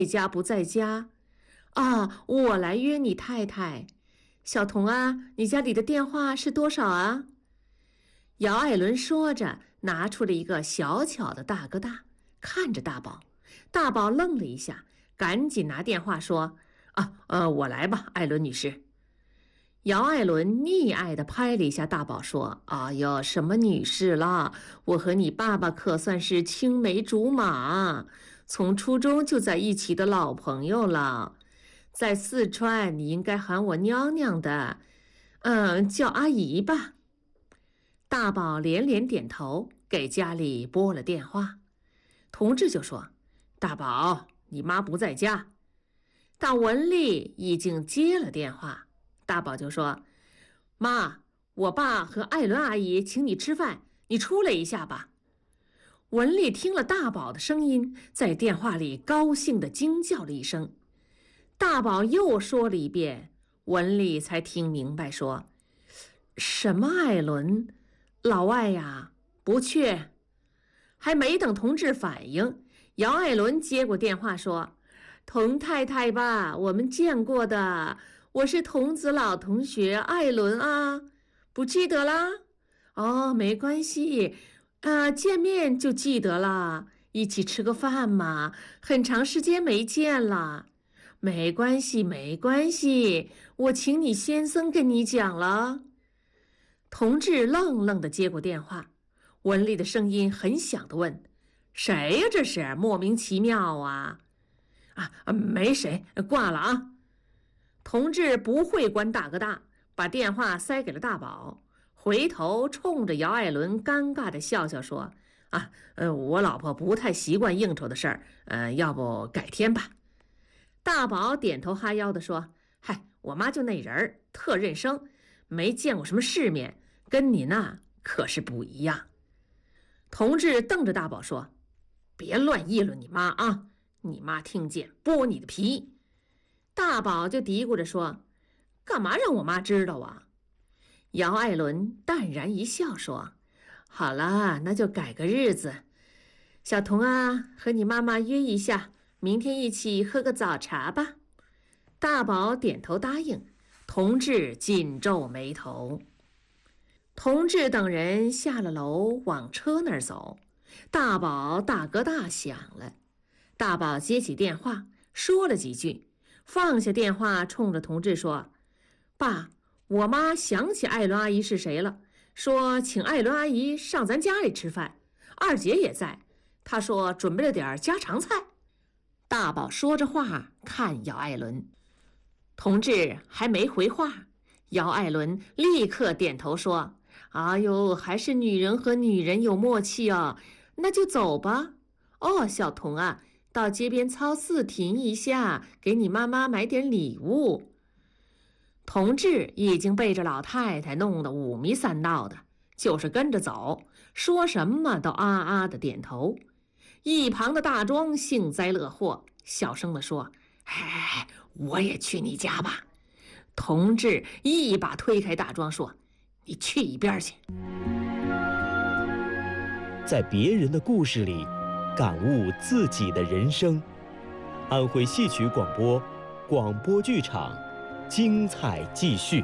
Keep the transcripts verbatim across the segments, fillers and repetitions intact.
家不在家？啊，我来约你太太。小童啊，你家里的电话是多少啊？姚艾伦说着，拿出了一个小巧的大哥大，看着大宝。大宝愣了一下，赶紧拿电话说：“啊，呃，我来吧，艾伦女士。”姚艾伦溺爱地拍了一下大宝，说：“哎呦，什么女士啦？我和你爸爸可算是青梅竹马，从初中就在一起的老朋友了。在四川，你应该喊我娘娘的，嗯，叫阿姨吧。”大宝连连点头，给家里拨了电话。同志就说：“大宝，你妈不在家。”但文丽已经接了电话。大宝就说：“妈，我爸和艾伦阿姨请你吃饭，你出来一下吧。”文丽听了大宝的声音，在电话里高兴地惊叫了一声。大宝又说了一遍，文丽才听明白，说：“什么艾伦？老外呀，不去。”还没等同志反应，姚艾伦接过电话说：“童太太吧，我们见过的。我是童子老同学艾伦啊，不记得啦？哦，没关系，呃，见面就记得了，一起吃个饭嘛，很长时间没见了。没关系，没关系，我请你先生跟你讲了。”同志愣愣地接过电话，文丽的声音很响地问：“谁呀？这是莫名其妙啊！”啊，没谁，挂了啊。同志不会关大哥大，把电话塞给了大宝，回头冲着姚艾伦尴尬地笑笑说：“啊，呃，我老婆不太习惯应酬的事儿，呃，要不改天吧。”大宝点头哈腰地说：“嗨，我妈就那人儿，特认生，没见过什么世面，跟你那可是不一样。”同志瞪着大宝说：“别乱议论你妈啊，你妈听见剥你的皮。”大宝就嘀咕着说：“干嘛让我妈知道啊？”姚艾伦淡然一笑说：“好了，那就改个日子。小童啊，和你妈妈约一下，明天一起喝个早茶吧。”大宝点头答应，同志紧皱眉头。同志等人下了楼，往车那儿走。大宝大哥大响了，大宝接起电话，说了几句，放下电话，冲着同志说：“爸，我妈想起艾伦阿姨是谁了，说请艾伦阿姨上咱家里吃饭，二姐也在，她说准备了点家常菜。”大宝说着话，看姚艾伦。同志还没回话，姚艾伦立刻点头说：“哎呦，还是女人和女人有默契啊，那就走吧。哦，小童啊，到街边超市停一下，给你妈妈买点礼物。”同志已经被这老太太弄得五迷三道的，就是跟着走，说什么都啊啊的点头。一旁的大庄幸灾乐祸，小声地说：“哎，我也去你家吧。”同志一把推开大庄说：“你去一边去。” 在别人的故事里感悟自己的人生。安徽戏曲广播，广播剧场，精彩继续。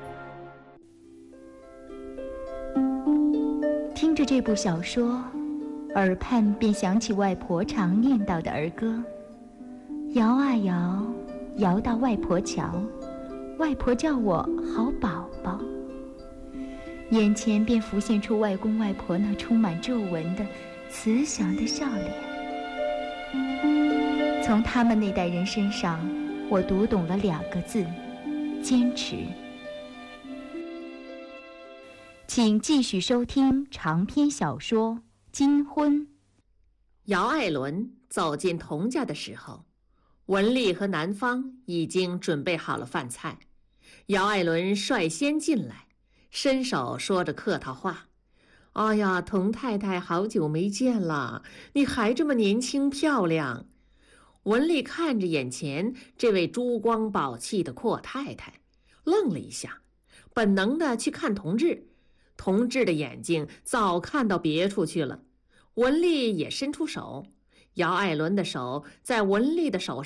听着这部小说，耳畔便想起外婆常念叨的儿歌：摇啊摇，摇到外婆桥，外婆叫我好宝宝。眼前便浮现出外公外婆那充满皱纹的慈祥的笑脸。从他们那代人身上，我读懂了两个字：坚持。请继续收听长篇小说《金婚》。 姚艾伦走进童家的时候，文丽和南方已经准备好了饭菜。姚艾伦率先进来，伸手说着客套话：“哎呀，童太太好久没见了，你还这么年轻漂亮。”文丽看着眼前这位珠光宝气的阔太太，愣了一下，本能的去看同志。同志的眼睛早看到别处去了。文丽也伸出手，姚艾伦的手在文丽的手上